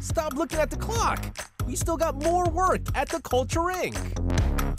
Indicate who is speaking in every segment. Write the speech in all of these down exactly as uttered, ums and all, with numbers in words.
Speaker 1: Stop looking at the clock. We still got more work at the Culture Incorporated.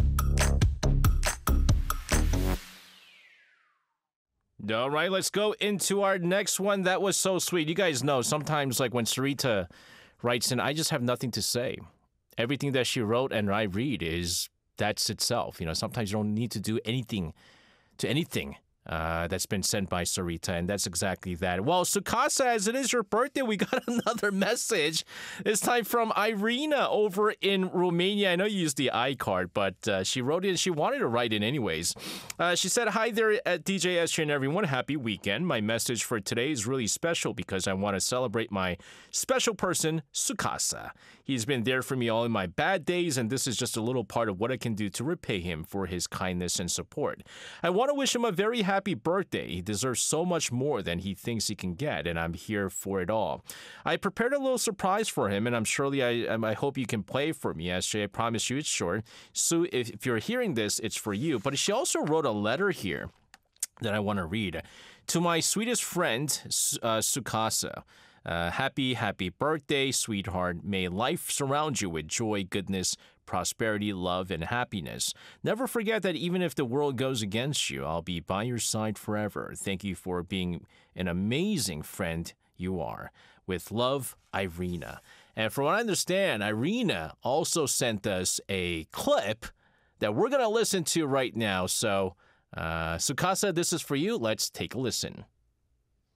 Speaker 1: All right, let's go into our next one. That was so sweet. You guys know sometimes, like when Sarita writes in, I just have nothing to say. Everything that she wrote and I read is that's itself. You know, sometimes you don't need to do anything to anything uh, that's been sent by Sarita, and that's exactly that. Well, Sukasa, as it is your birthday, we got another message. This time from Irina over in Romania. I know you used the iCard, but uh, she wrote it. She wanted to write it anyways. Uh, she said, hi there at D J S J and everyone. Happy weekend. My message for today is really special because I want to celebrate my special person, Sukasa. He's been there for me all in my bad days, and this is just a little part of what I can do to repay him for his kindness and support. I want to wish him a very happy birthday. He deserves so much more than he thinks he can get, and I'm here for it all. I prepared a little surprise for him, and I'm surely I, I hope you can play for me, S J. I promise you it's short. So if, if you're hearing this, it's for you. But she also wrote a letter here that I want to read. To my sweetest friend, uh, Sukasa. Uh, happy, happy birthday, sweetheart. May life surround you with joy, goodness, prosperity, love, and happiness. Never forget that even if the world goes against you, I'll be by your side forever. Thank you for being an amazing friend you are. With love, Irina. And from what I understand, Irina also sent us a clip that we're going to listen to right now. So, uh, Sukasa, this is for you. Let's take a listen.